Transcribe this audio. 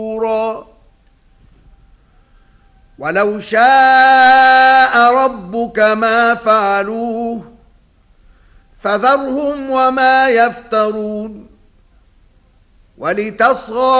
ولو شاء ربك ما فعلوه فذرهم وما يفترون ولتصغى